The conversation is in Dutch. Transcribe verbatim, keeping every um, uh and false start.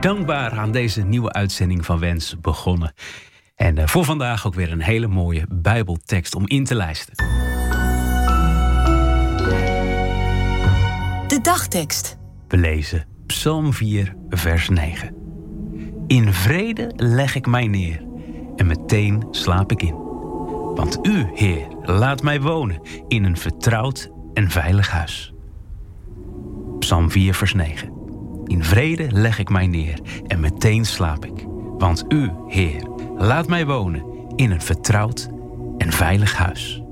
dankbaar aan deze nieuwe uitzending van Wens begonnen. En uh, voor vandaag ook weer een hele mooie Bijbeltekst om in te lijsten. De dagtekst. We lezen Psalm vier, vers negen. In vrede leg ik mij neer en meteen slaap ik in. Want u, Heer, laat mij wonen in een vertrouwd en veilig huis. Psalm vier, vers negen. In vrede leg ik mij neer en meteen slaap ik. Want u, Heer, laat mij wonen in een vertrouwd en veilig huis.